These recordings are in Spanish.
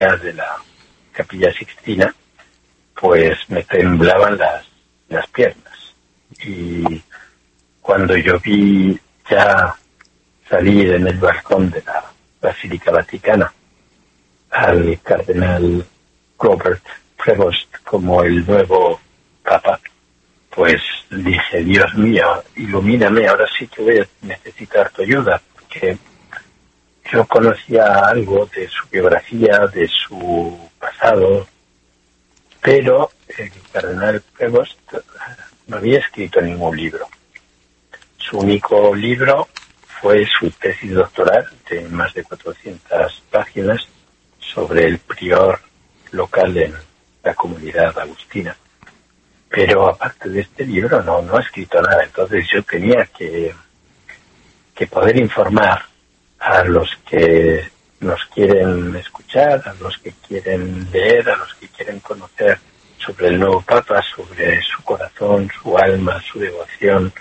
de la Capilla Sixtina, pues me temblaban las piernas. Y cuando yo vi ya salir en el balcón de la Basílica Vaticana al cardenal Robert Prevost como el nuevo Papa, pues dije, Dios mío, ilumíname, ahora sí que voy a necesitar tu ayuda, porque yo conocía algo de su biografía, de su pasado, pero el cardenal Prevost no había escrito ningún libro. Su único libro fue su tesis doctoral de más de 400 páginas sobre el prior local en la comunidad agustina. Pero aparte de este libro no ha escrito nada. Entonces yo tenía que poder informar a los que nos quieren escuchar, a los que quieren leer, a los que quieren conocer sobre el nuevo Papa, sobre su corazón, su alma, su devoción.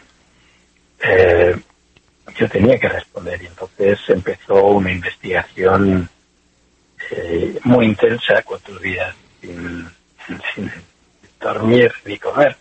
Yo tenía que responder, y entonces empezó una investigación muy intensa, 4 días sin dormir ni comer,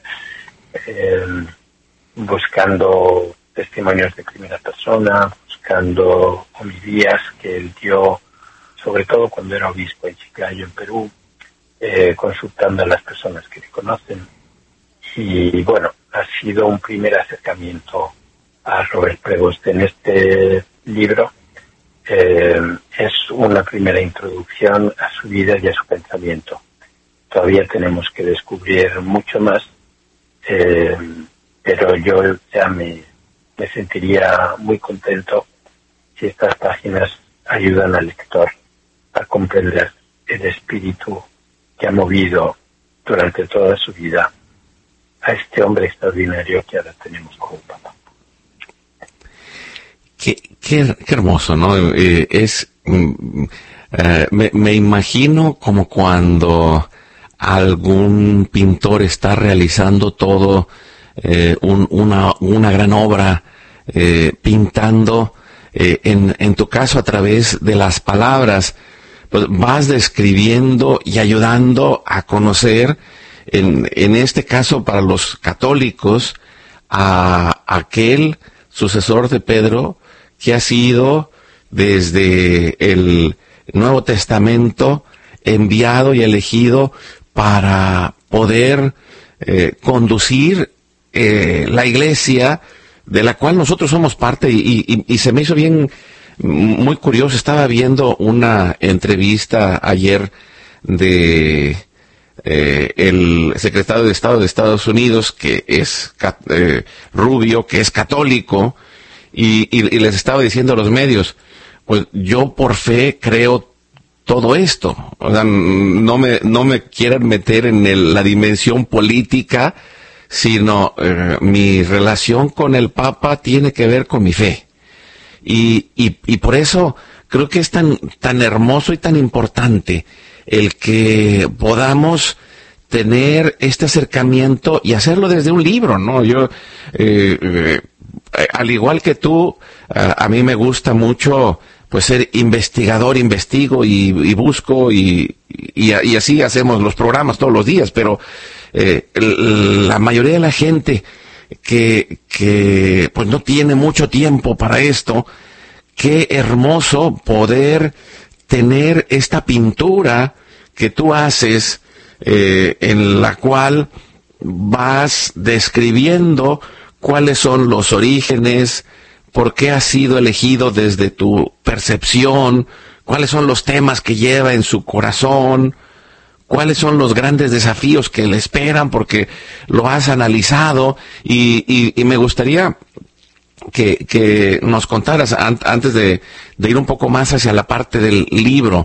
buscando testimonios de primera persona, buscando homilías que él dio, sobre todo cuando era obispo en Chiclayo, en Perú, consultando a las personas que le conocen. Y bueno, ha sido un primer acercamiento a Robert Prevost. En este libro es una primera introducción a su vida y a su pensamiento. Todavía tenemos que descubrir mucho más, pero yo ya me sentiría muy contento si estas páginas ayudan al lector a comprender el espíritu que ha movido durante toda su vida a este hombre extraordinario que ahora tenemos como Papa. Qué hermoso, ¿no? Me imagino como cuando algún pintor está realizando todo una gran obra, pintando, en tu caso a través de las palabras, pues vas describiendo y ayudando a conocer, en este caso para los católicos, a aquel sucesor de Pedro que ha sido desde el Nuevo Testamento enviado y elegido para poder conducir la iglesia de la cual nosotros somos parte, y se me hizo muy curioso. Estaba viendo una entrevista ayer de el secretario de Estado de Estados Unidos, que es Rubio, que es católico, y les estaba diciendo a los medios, pues yo por fe creo todo esto. O sea, no me quieren meter en la dimensión política, sino mi relación con el Papa tiene que ver con mi fe. Y por eso creo que es tan hermoso y tan importante el que podamos tener este acercamiento y hacerlo desde un libro, ¿no? Yo, al igual que tú, a mí me gusta mucho pues ser investigador, investigo y busco y así hacemos los programas todos los días, pero la mayoría de la gente que pues no tiene mucho tiempo para esto, qué hermoso poder tener esta pintura que tú haces, en la cual vas describiendo cuáles son los orígenes, por qué ha sido elegido desde tu percepción, cuáles son los temas que lleva en su corazón, cuáles son los grandes desafíos que le esperan, porque lo has analizado, y me gustaría que nos contaras, antes de ir un poco más hacia la parte del libro,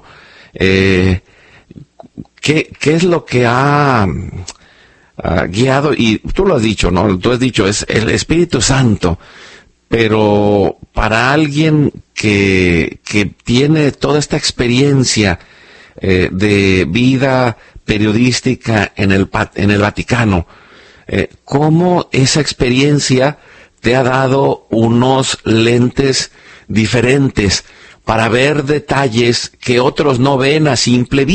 ¿qué es lo que ha guiado? Y tú lo has dicho, ¿no? Tú has dicho, es el Espíritu Santo, pero para alguien que tiene toda esta experiencia de vida periodística en el Vaticano, ¿cómo esa experiencia te ha dado unos lentes diferentes? para ver detalles que otros no ven a simple vista.